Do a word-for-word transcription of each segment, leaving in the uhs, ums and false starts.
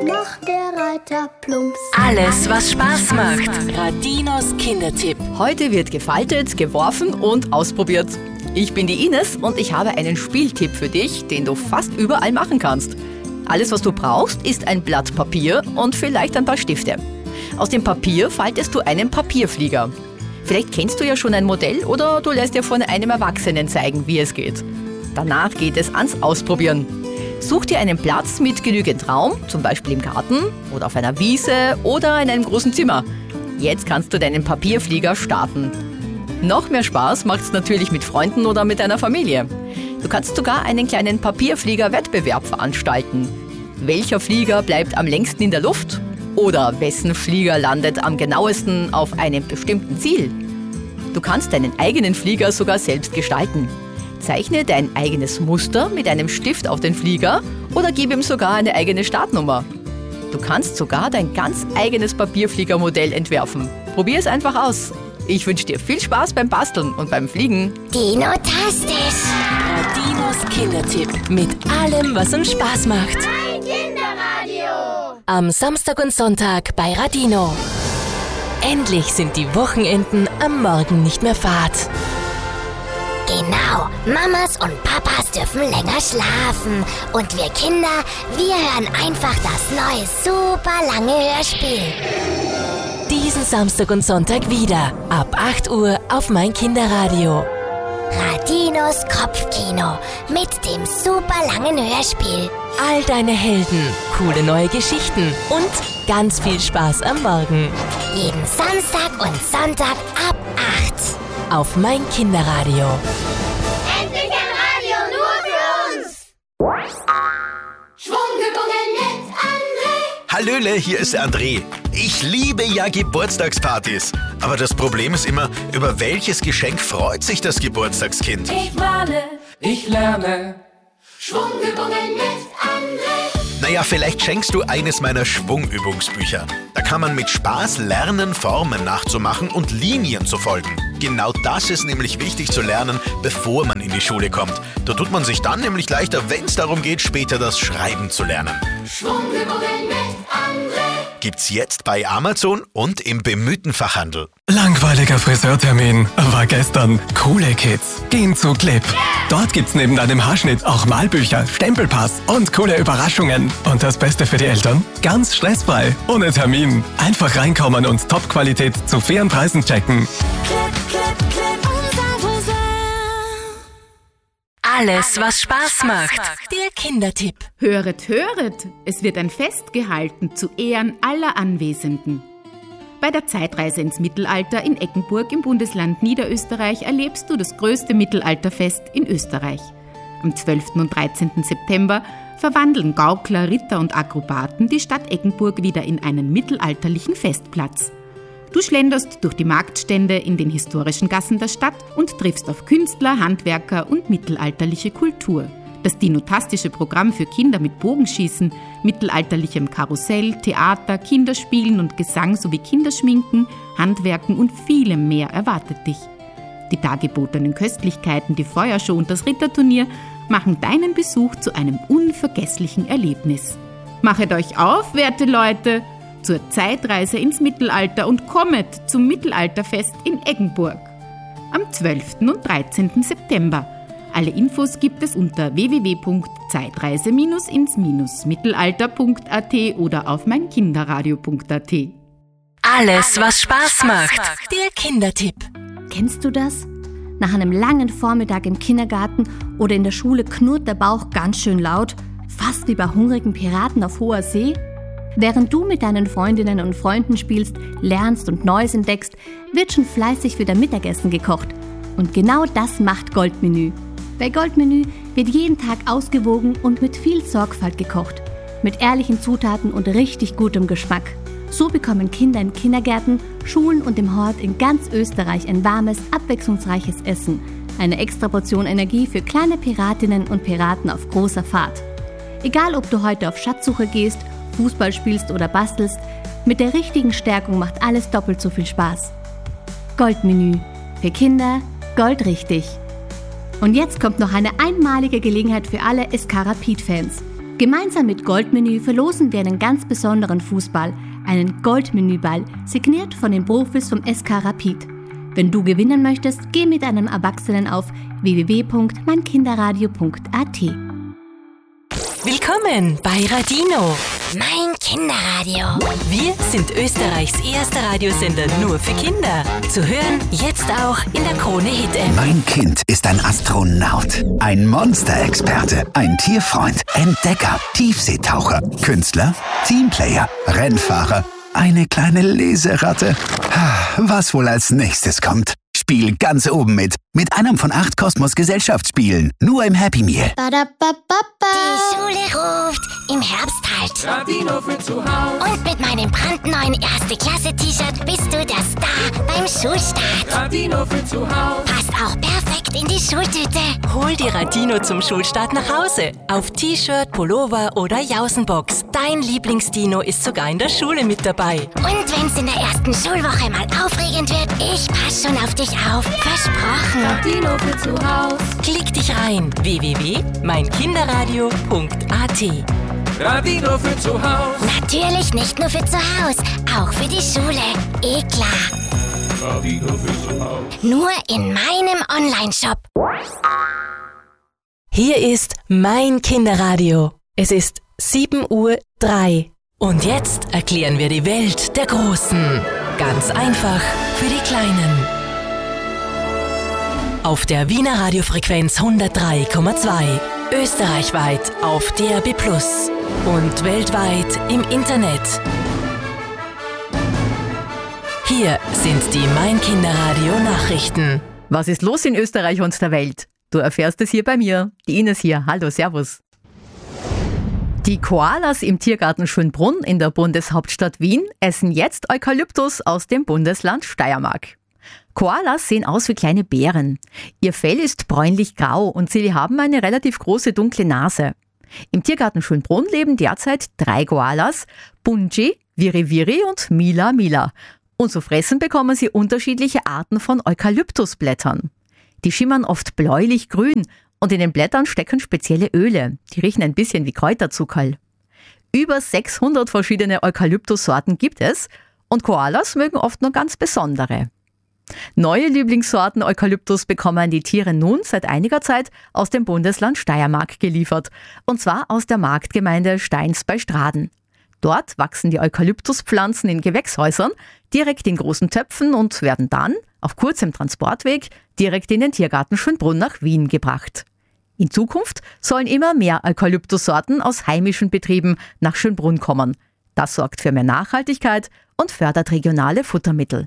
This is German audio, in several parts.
macht der Reiter plumps. Alles, was Spaß macht. Radinos Kindertipp. Heute wird gefaltet, geworfen und ausprobiert. Ich bin die Ines und ich habe einen Spieltipp für dich, den du fast überall machen kannst. Alles, was du brauchst, ist ein Blatt Papier und vielleicht ein paar Stifte. Aus dem Papier faltest du einen Papierflieger. Vielleicht kennst du ja schon ein Modell oder du lässt dir von einem Erwachsenen zeigen, wie es geht. Danach geht es ans Ausprobieren. Such dir einen Platz mit genügend Raum, zum Beispiel im Garten oder auf einer Wiese oder in einem großen Zimmer. Jetzt kannst du deinen Papierflieger starten. Noch mehr Spaß macht es natürlich mit Freunden oder mit deiner Familie. Du kannst sogar einen kleinen Papierflieger-Wettbewerb veranstalten. Welcher Flieger bleibt am längsten in der Luft? Oder wessen Flieger landet am genauesten auf einem bestimmten Ziel? Du kannst deinen eigenen Flieger sogar selbst gestalten. Zeichne dein eigenes Muster mit einem Stift auf den Flieger oder gib ihm sogar eine eigene Startnummer. Du kannst sogar dein ganz eigenes Papierfliegermodell entwerfen. Probier es einfach aus. Ich wünsche dir viel Spaß beim Basteln und beim Fliegen. Dino-tastisch. Radinos Kindertipp. Mit allem, was uns Spaß macht. Ein Kinderradio. Am Samstag und Sonntag bei Radino. Endlich sind die Wochenenden am Morgen nicht mehr fad. Genau, Mamas und Papas dürfen länger schlafen. Und wir Kinder, wir hören einfach das neue, super lange Hörspiel. Diesen Samstag und Sonntag wieder. Ab acht Uhr auf mein Kinderradio. Radinos Kopfkino mit dem super langen Hörspiel. All deine Helden, coole neue Geschichten und ganz viel Spaß am Morgen. Jeden Samstag und Sonntag ab acht. Auf mein Kinderradio. Endlich ein Radio nur für uns. Schwungübungen mit André. Hallöle, hier ist der André. Ich liebe ja Geburtstagspartys. Aber das Problem ist immer, über welches Geschenk freut sich das Geburtstagskind? Ich male, ich lerne. Schwungübungen mit André. Naja, vielleicht schenkst du eines meiner Schwungübungsbücher. Da kann man mit Spaß lernen, Formen nachzumachen und Linien zu folgen. Genau das ist nämlich wichtig zu lernen, bevor man in die Schule kommt. Da tut man sich dann nämlich leichter, wenn es darum geht, später das Schreiben zu lernen. Schwungübungen mit André. Gibt's jetzt bei Amazon und im bemühten Fachhandel. Langweiliger Friseurtermin war gestern. Coole Kids gehen zu Clip. Dort gibt's neben deinem Haarschnitt auch Malbücher, Stempelpass und coole Überraschungen. Und das Beste für die Eltern? Ganz stressfrei, ohne Termin. Einfach reinkommen und Top-Qualität zu fairen Preisen checken. Clip, clip, clip, unser Friseur. Alles, was Spaß macht. Der Kindertipp. Höret, höret! Es wird ein Fest gehalten zu Ehren aller Anwesenden. Bei der Zeitreise ins Mittelalter in Eggenburg im Bundesland Niederösterreich erlebst du das größte Mittelalterfest in Österreich. Am zwölften und dreizehnten September verwandeln Gaukler, Ritter und Akrobaten die Stadt Eggenburg wieder in einen mittelalterlichen Festplatz. Du schlenderst durch die Marktstände in den historischen Gassen der Stadt und triffst auf Künstler, Handwerker und mittelalterliche Kultur. Das dinotastische Programm für Kinder mit Bogenschießen, mittelalterlichem Karussell, Theater, Kinderspielen und Gesang sowie Kinderschminken, Handwerken und vielem mehr erwartet dich. Die dargebotenen Köstlichkeiten, die Feuershow und das Ritterturnier machen deinen Besuch zu einem unvergesslichen Erlebnis. Machet euch auf, werte Leute, zur Zeitreise ins Mittelalter und kommet zum Mittelalterfest in Eggenburg. Am zwölften und dreizehnten September. Alle Infos gibt es unter w w w punkt zeitreise ins mittelalter punkt a t oder auf mein kinderradio punkt a t. Alles, was Spaß macht. Der Kindertipp. Kennst du das? Nach einem langen Vormittag im Kindergarten oder in der Schule knurrt der Bauch ganz schön laut, fast wie bei hungrigen Piraten auf hoher See? Während du mit deinen Freundinnen und Freunden spielst, lernst und Neues entdeckst, wird schon fleißig für dein Mittagessen gekocht. Und genau das macht Goldmenü. Bei Goldmenü wird jeden Tag ausgewogen und mit viel Sorgfalt gekocht. Mit ehrlichen Zutaten und richtig gutem Geschmack. So bekommen Kinder in Kindergärten, Schulen und im Hort in ganz Österreich ein warmes, abwechslungsreiches Essen. Eine extra Portion Energie für kleine Piratinnen und Piraten auf großer Fahrt. Egal, ob du heute auf Schatzsuche gehst, Fußball spielst oder bastelst, mit der richtigen Stärkung macht alles doppelt so viel Spaß. Goldmenü. Für Kinder goldrichtig. Und jetzt kommt noch eine einmalige Gelegenheit für alle Escarapit-Fans. Gemeinsam mit Goldmenü verlosen wir einen ganz besonderen Fußball, einen Goldmenüball, signiert von den Profis vom S K Rapid. Wenn du gewinnen möchtest, geh mit einem Erwachsenen auf w w w punkt mein kinderradio punkt a t. Willkommen bei Radino. Mein Kinderradio. Wir sind Österreichs erster Radiosender nur für Kinder. Zu hören jetzt auch in der Krone-Hit-App. Mein Kind ist ein Astronaut, ein Monsterexperte, ein Tierfreund, Entdecker, Tiefseetaucher, Künstler, Teamplayer, Rennfahrer, eine kleine Leseratte. Was wohl als nächstes kommt? Spiel ganz oben mit. Mit einem von acht Kosmos-Gesellschaftsspielen. Nur im Happy Meal. Die Schule ruft. Im Herbst halt. Radino für zu Hause. Und mit meinem brandneuen Erste-Klasse-T-Shirt bist du der Star beim Schulstart. Radino für zu Hause. Passt auch perfekt in die Schultüte. Hol die Radino zum Schulstart nach Hause. Auf T-Shirt, Pullover oder Jausenbox. Dein Lieblingsdino ist sogar in der Schule mit dabei. Und wenn's in der ersten Schulwoche mal aufregend wird, ich pass schon auf dich auf. Versprochen. Radino für zu Hause. Klick dich rein. w w w punkt mein kinderradio punkt a t. Radino für zu Hause. Natürlich nicht nur für zu Hause, auch für die Schule. Eh klar. Radino für zu Hause. Nur in meinem Online-Shop. Hier ist mein Kinderradio. Es ist sieben Uhr drei. Und jetzt erklären wir die Welt der Großen. Ganz einfach für die Kleinen. Auf der Wiener Radiofrequenz hundertdrei Komma zwei. Österreichweit auf D A B plus. Und weltweit im Internet. Hier sind die Mein Kinderradio Nachrichten. Was ist los in Österreich und der Welt? Du erfährst es hier bei mir. Die Ines hier. Hallo, servus. Die Koalas im Tiergarten Schönbrunn in der Bundeshauptstadt Wien essen jetzt Eukalyptus aus dem Bundesland Steiermark. Koalas sehen aus wie kleine Bären. Ihr Fell ist bräunlich-grau und sie haben eine relativ große dunkle Nase. Im Tiergarten Schönbrunn leben derzeit drei Koalas, Bunji, Viri Viri und Mila Mila. Und zu fressen bekommen sie unterschiedliche Arten von Eukalyptusblättern. Die schimmern oft bläulich-grün und in den Blättern stecken spezielle Öle. Die riechen ein bisschen wie Kräuterzuckerl. Über sechshundert verschiedene Eukalyptussorten gibt es und Koalas mögen oft nur ganz besondere. Neue Lieblingssorten Eukalyptus bekommen die Tiere nun seit einiger Zeit aus dem Bundesland Steiermark geliefert. Und zwar aus der Marktgemeinde Steins bei Straden. Dort wachsen die Eukalyptuspflanzen in Gewächshäusern, direkt in großen Töpfen und werden dann, auf kurzem Transportweg, direkt in den Tiergarten Schönbrunn nach Wien gebracht. In Zukunft sollen immer mehr Eukalyptussorten aus heimischen Betrieben nach Schönbrunn kommen. Das sorgt für mehr Nachhaltigkeit und fördert regionale Futtermittel.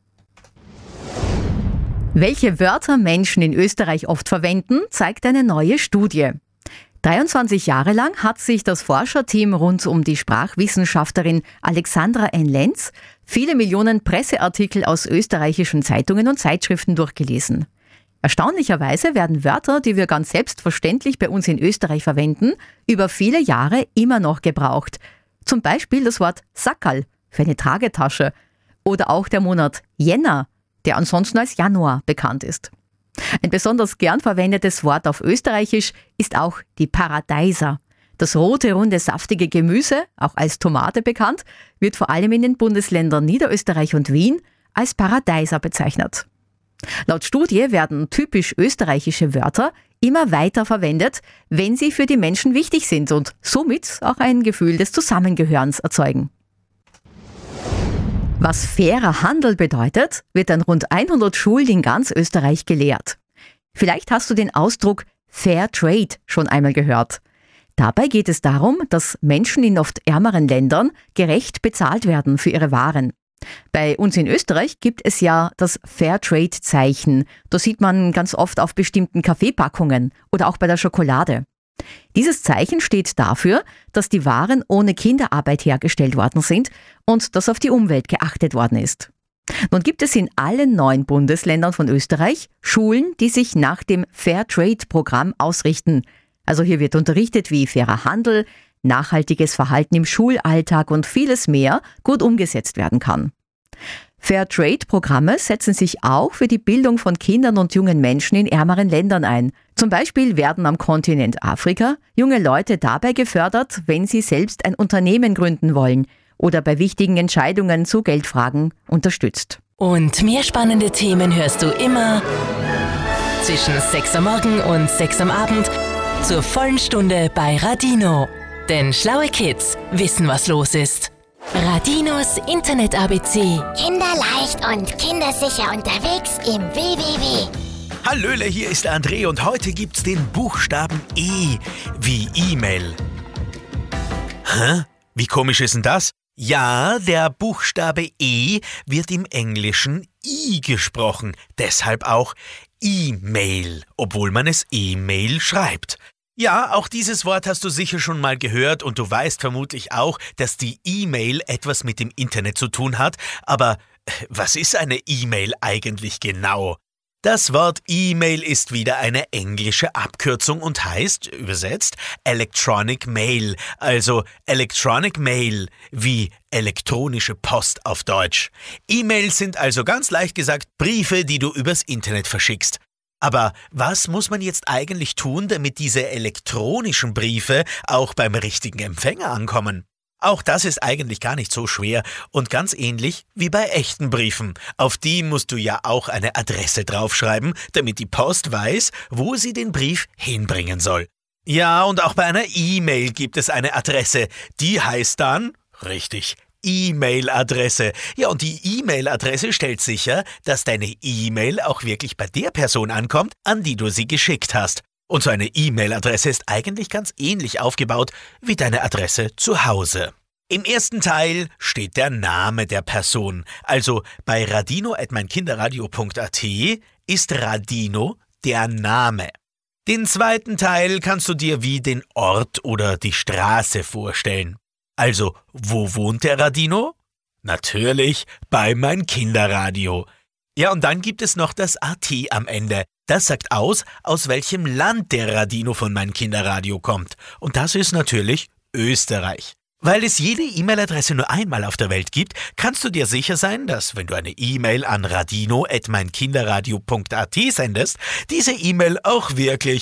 Welche Wörter Menschen in Österreich oft verwenden, zeigt eine neue Studie. dreiundzwanzig Jahre lang hat sich das Forscherteam rund um die Sprachwissenschaftlerin Alexandra N. Lenz viele Millionen Presseartikel aus österreichischen Zeitungen und Zeitschriften durchgelesen. Erstaunlicherweise werden Wörter, die wir ganz selbstverständlich bei uns in Österreich verwenden, über viele Jahre immer noch gebraucht. Zum Beispiel das Wort Sackerl für eine Tragetasche oder auch der Monat Jänner, der ansonsten als Januar bekannt ist. Ein besonders gern verwendetes Wort auf Österreichisch ist auch die Paradeiser. Das rote, runde, saftige Gemüse, auch als Tomate bekannt, wird vor allem in den Bundesländern Niederösterreich und Wien als Paradeiser bezeichnet. Laut Studie werden typisch österreichische Wörter immer weiter verwendet, wenn sie für die Menschen wichtig sind und somit auch ein Gefühl des Zusammengehörens erzeugen. Was fairer Handel bedeutet, wird an rund hundert Schulen in ganz Österreich gelehrt. Vielleicht hast du den Ausdruck Fair Trade schon einmal gehört. Dabei geht es darum, dass Menschen in oft ärmeren Ländern gerecht bezahlt werden für ihre Waren. Bei uns in Österreich gibt es ja das Fairtrade-Zeichen. Das sieht man ganz oft auf bestimmten Kaffeepackungen oder auch bei der Schokolade. Dieses Zeichen steht dafür, dass die Waren ohne Kinderarbeit hergestellt worden sind und dass auf die Umwelt geachtet worden ist. Nun gibt es in allen neun Bundesländern von Österreich Schulen, die sich nach dem Fairtrade-Programm ausrichten. Also hier wird unterrichtet, wie fairer Handel, nachhaltiges Verhalten im Schulalltag und vieles mehr gut umgesetzt werden kann. Fairtrade-Programme setzen sich auch für die Bildung von Kindern und jungen Menschen in ärmeren Ländern ein. Zum Beispiel werden am Kontinent Afrika junge Leute dabei gefördert, wenn sie selbst ein Unternehmen gründen wollen oder bei wichtigen Entscheidungen zu Geldfragen unterstützt. Und mehr spannende Themen hörst du immer zwischen sechs am Morgen und sechs am Abend zur vollen Stunde bei Radino. Denn schlaue Kids wissen, was los ist. Radinos Internet-A B C. Kinderleicht und kindersicher unterwegs im W W W. Hallöle, hier ist der André und heute gibt's den Buchstaben E wie E-Mail. Hä? Wie komisch ist denn das? Ja, der Buchstabe E wird im Englischen I gesprochen, deshalb auch E-Mail, obwohl man es E-Mail schreibt. Ja, auch dieses Wort hast du sicher schon mal gehört und du weißt vermutlich auch, dass die E-Mail etwas mit dem Internet zu tun hat. Aber was ist eine E-Mail eigentlich genau? Das Wort E-Mail ist wieder eine englische Abkürzung und heißt, übersetzt, Electronic Mail, also Electronic Mail wie elektronische Post auf Deutsch. E-Mails sind also ganz leicht gesagt Briefe, die du übers Internet verschickst. Aber was muss man jetzt eigentlich tun, damit diese elektronischen Briefe auch beim richtigen Empfänger ankommen? Auch das ist eigentlich gar nicht so schwer und ganz ähnlich wie bei echten Briefen. Auf die musst du ja auch eine Adresse draufschreiben, damit die Post weiß, wo sie den Brief hinbringen soll. Ja, und auch bei einer E-Mail gibt es eine Adresse. Die heißt dann, richtig, E-Mail-Adresse. Ja, und die E-Mail-Adresse stellt sicher, dass deine E-Mail auch wirklich bei der Person ankommt, an die du sie geschickt hast. Und so eine E-Mail-Adresse ist eigentlich ganz ähnlich aufgebaut wie deine Adresse zu Hause. Im ersten Teil steht der Name der Person. Also bei radino at meinkinderradio punkt a t ist Radino der Name. Den zweiten Teil kannst du dir wie den Ort oder die Straße vorstellen. Also, wo wohnt der Radino? Natürlich bei Mein Kinderradio. Ja, und dann gibt es noch das A T am Ende. Das sagt aus, aus welchem Land der Radino von Mein Kinderradio kommt. Und das ist natürlich Österreich. Weil es jede E-Mail-Adresse nur einmal auf der Welt gibt, kannst du dir sicher sein, dass, wenn du eine E-Mail an radino at meinkinderradio punkt a t sendest, diese E-Mail auch wirklich